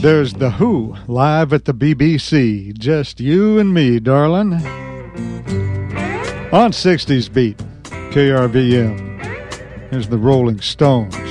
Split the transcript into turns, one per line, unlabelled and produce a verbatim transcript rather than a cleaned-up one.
There's The Who live at the B B C. Just you and me, darling. On sixties Beat, K R V M. Here's the Rolling Stones.